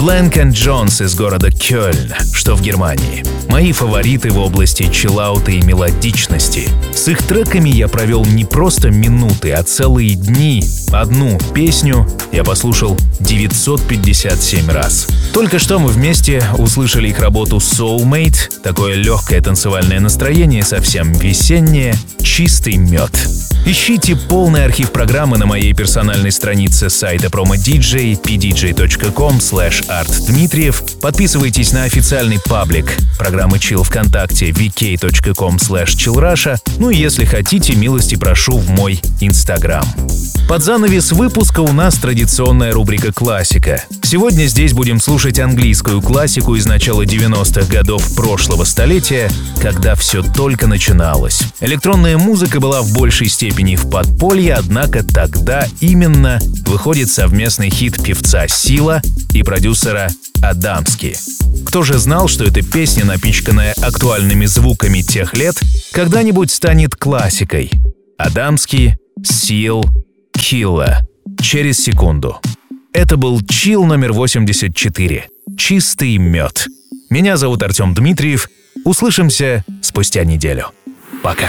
Blank & Jones из города Кёльн, что в Германии. Мои фавориты в области чиллаута и мелодичности. С их треками я провел не просто минуты, а целые дни. Одну песню я послушал 957 раз. Только что мы вместе услышали их работу Soulmate, такое легкое танцевальное настроение, совсем весеннее, чистый мед. Ищите полный архив программы на моей персональной странице сайта PromoDJ pdj.com/artdmitriev. Подписывайтесь на официальный паблик программы Chill ВКонтакте vk.com/chillrusha. Ну и если хотите, милости прошу в мой Инстаграм. Под занавес выпуска у нас традиционная рубрика «Классика». Сегодня здесь будем слушать английскую классику из начала 90-х годов прошлого столетия, когда все только начиналось. Электронная музыка была в большей степени в подполье, однако тогда именно выходит совместный хит певца Сила и продюсера Адамски. Кто же знал, что эта песня, напичканная актуальными звуками тех лет, когда-нибудь станет классикой? Адамски, Seal, Killa. Через секунду. Это был Chill номер 84. Чистый мед. Меня зовут Артем Дмитриев. Услышимся спустя неделю. Пока.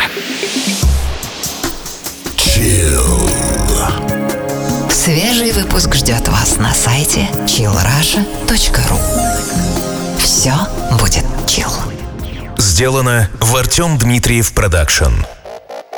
Chill. Свежий выпуск ждет вас на сайте chillrusha.ru. Все будет chill. Сделано в Артем Дмитриев Продакшн.